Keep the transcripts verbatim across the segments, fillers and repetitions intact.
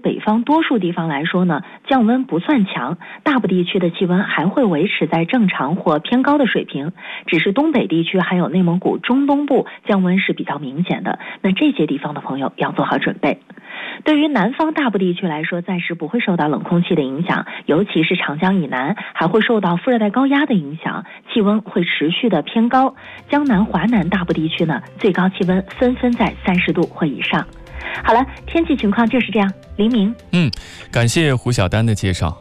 北方多数地方来说呢，降温不算强，大部地区的气温还会维持在正常或偏高的水平，只是东北地区还有内蒙古中东部降温是比较明显的，那这些地方的朋友要做好准备。对于南方大部地区来说，暂时不会受到冷空气的影响，尤其是长江以南还会受到副热带高压的影响，气温会持续的偏高。江南、华南大部地区呢，最高气温纷纷在三十度或以上。好了，天气情况就是这样。黎明， 嗯，感谢胡晓丹的介绍。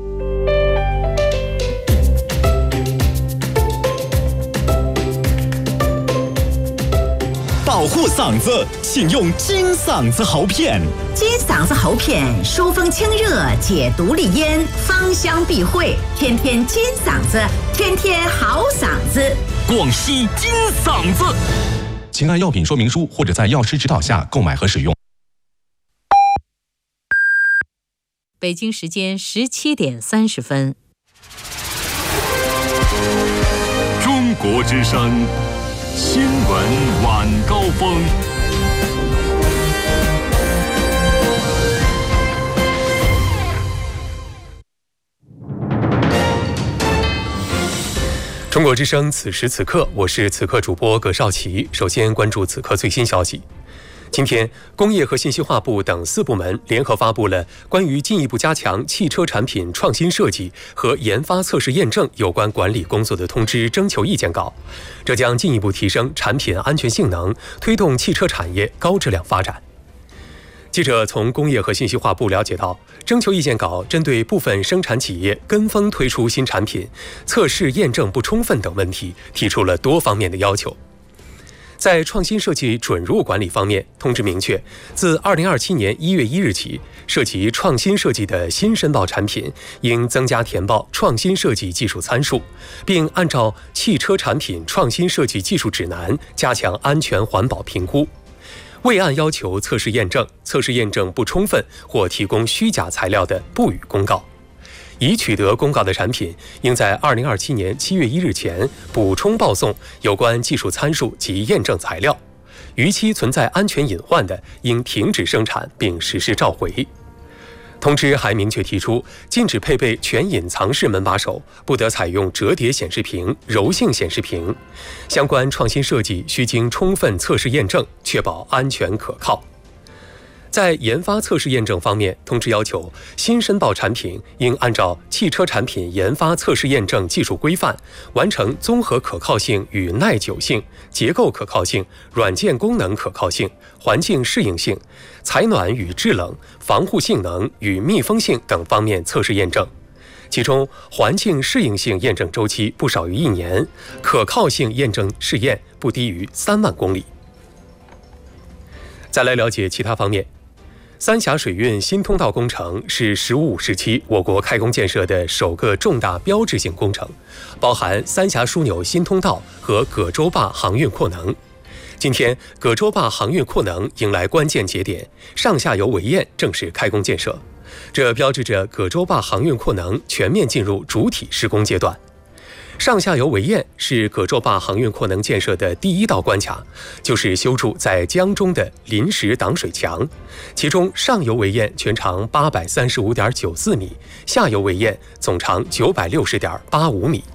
保护嗓子，请用金嗓子喉片。 金嗓子喉片疏风清热，解毒利咽，芳香避秽，天天金嗓子，天天好嗓子。 广西金嗓子，请按药品说明书或者在药师指导下购买和使用。 北京时间十七点三十分。 中国之声新闻晚高峰。 中国之声此时此刻，我是此刻主播葛少奇。首先关注此刻最新消息。今天，工业和信息化部等四部门联合发布了关于进一步加强汽车产品创新设计和研发测试验证有关管理工作的通知征求意见稿，这将进一步提升产品安全性能，推动汽车产业高质量发展。记者从工业和信息化部了解到，征求意见稿针对部分生产企业跟风推出新产品、测试验证不充分等问题，提出了多方面的要求。在创新设计准入管理方面，通知明确，自二零二七年一月一日起，涉及创新设计的新申报产品应增加填报创新设计技术参数，并按照汽车产品创新设计技术指南加强安全环保评估。未按要求测试验证、测试验证不充分或提供虚假材料的，不予公告。已取得公告的产品，应在二零二七年七月一日前补充报送有关技术参数及验证材料。逾期存在安全隐患的，应停止生产并实施召回。通知还明确提出，禁止配备全隐藏式门把手，不得采用折叠显示屏、柔性显示屏。相关创新设计需经充分测试验证，确保安全可靠。在研发测试验证方面，通知要求新申报产品应按照汽车产品研发测试验证技术规范，完成综合可靠性与耐久性、结构可靠性、软件功能可靠性、环境适应性、采暖与制冷、防护性能与密封性等方面测试验证。其中，环境适应性验证周期不少于一年，可靠性验证试验不低于三万公里。再来了解其他方面。三峡水运新通道工程是“十五五”时期我国开工建设的首个重大标志性工程，包含三峡枢纽新通道和葛洲坝航运扩能。今天，葛洲坝航运扩能迎来关键节点，上下游围堰正式开工建设，这标志着葛洲坝航运扩能全面进入主体施工阶段。上下游围堰是葛洲坝航运扩能建设的第一道关卡，就是修筑在江中的临时挡水墙。其中上游围堰全长八百三十五点九四米，下游围堰总长九百六十点八五米。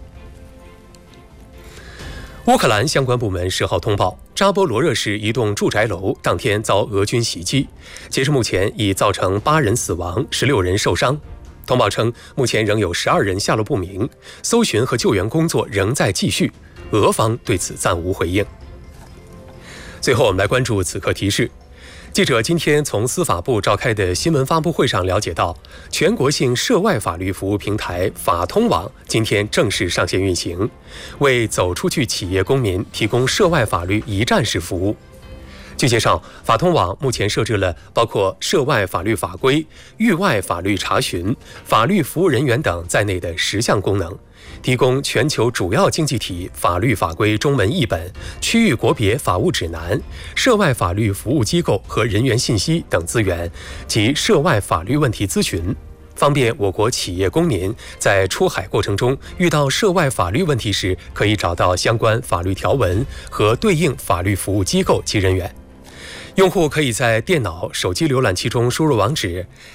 乌克兰相关部门十号通报，扎波罗热市一栋住宅楼当天遭俄军袭击，截至目前已造成八人死亡，十六人受伤。通报称，目前仍有十二人下落不明，搜寻和救援工作仍在继续。俄方对此暂无回应。最后，我们来关注此刻提示。记者今天从司法部召开的新闻发布会上了解到，全国性涉外法律服务平台法通网今天正式上线运行，为走出去企业公民提供涉外法律一站式服务。据介绍，法通网目前设置了包括涉外法律法规、域外法律查询、法律服务人员等在内的十项功能，提供全球主要经济体法律法规中文译本、区域国别法务指南、涉外法律服务机构和人员信息等资源及涉外法律问题咨询，方便我国企业公民在出海过程中遇到涉外法律问题时，可以找到相关法律条文和对应法律服务机构及人员。用户可以在电脑、手机浏览器中输入网址